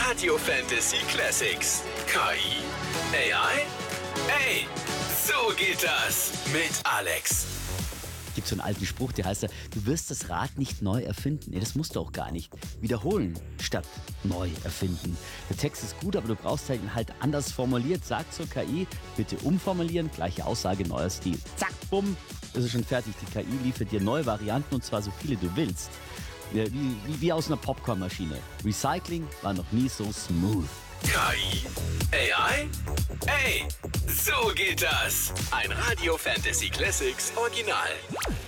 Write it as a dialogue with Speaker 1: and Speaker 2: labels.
Speaker 1: Radio Fantasy Classics. KI? AI? Ey, so geht das mit Alex.
Speaker 2: Gibt so einen alten Spruch, der heißt ja, du wirst das Rad nicht neu erfinden. Nee, das musst du auch gar nicht. Wiederholen statt neu erfinden. Der Text ist gut, aber du brauchst halt anders formuliert. Sag zur KI, bitte umformulieren, gleiche Aussage, neuer Stil. Zack, bumm, ist es schon fertig. Die KI liefert dir neue Varianten und zwar so viele du willst. Wie aus einer Popcornmaschine. Recycling war noch nie so smooth.
Speaker 1: KI? AI? Ey, so geht das. Ein Radio Fantasy Classics Original.